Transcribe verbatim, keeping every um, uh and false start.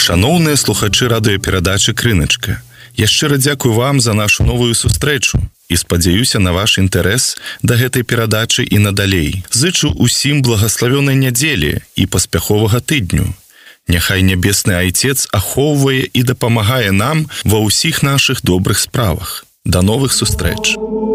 Шаноўныя слухачы радыёперадачы «Крыначка», я шчыра дзякую вам за нашу новую сустрэчу і спадзяюся на ваш інтарэс да гэтай перадачы і надалей. Зычу усім благаславёнай нядзелі і паспяховага тыдню. Няхай нябесны Айцец ахоўвае і дапамагае нам ва ўсіх нашых добрых справах. До новых сустрэч!